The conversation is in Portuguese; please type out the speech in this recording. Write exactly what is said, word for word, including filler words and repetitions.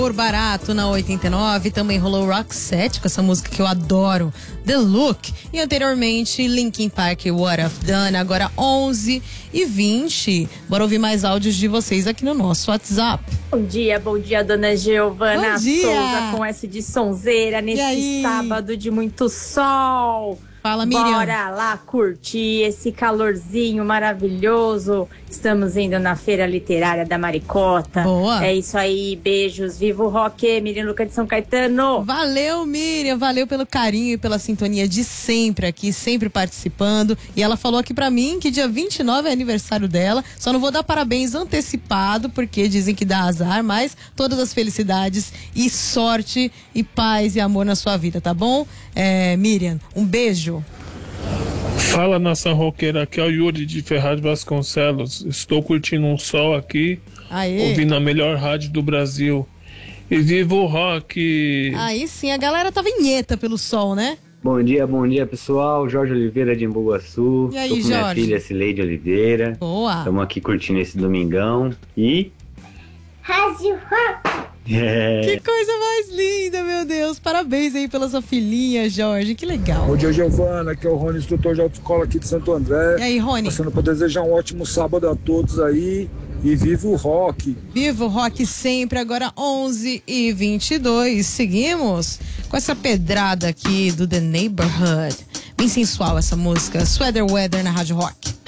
Por Barato na oitenta e nove, também rolou Roxette com essa música que eu adoro, The Look. E anteriormente Linkin Park, What I've Done. Agora onze e vinte. Bora ouvir mais áudios de vocês aqui no nosso WhatsApp. Bom dia, bom dia, dona Giovana Souza, com essa de sonzeira nesse sábado de muito sol. Fala, Miriam. Bora lá curtir esse calorzinho maravilhoso. Estamos indo na Feira Literária da Maricota. Boa. É isso aí, beijos. Viva o rock, Miriam Luca de São Caetano. Valeu, Miriam, valeu pelo carinho e pela sintonia de sempre aqui, sempre participando. E ela falou aqui pra mim que dia vinte e nove é aniversário dela. Só não vou dar parabéns antecipado, porque dizem que dá azar, mas todas as felicidades e sorte e paz e amor na sua vida, tá bom? É, Miriam, um beijo. Fala, nação roqueira, aqui é o Yuri de Ferraz Vasconcelos. Estou curtindo um sol aqui, Aê. ouvindo a melhor rádio do Brasil. E viva o rock! Aí sim, a galera tava inheta pelo sol, né? Bom dia, bom dia, pessoal. Jorge Oliveira de Embu-Guaçu. E aí, Tô com minha Jorge? filha Cileide Oliveira. Boa! Estamos aqui curtindo esse domingão. E... Rádio Rock! É... Que coisa mais linda, meu Deus. Parabéns aí pela sua filhinha, Jorge. Que legal. Bom dia, Giovana. Aqui é o Rony, instrutor de autoescola aqui de Santo André. E aí, Rony? Passando para desejar um ótimo sábado a todos aí. E viva o rock. Viva o rock sempre. Agora onze e vinte e dois. Seguimos com essa pedrada aqui do The Neighborhood. Bem sensual essa música. Sweater Weather na Rádio Rock.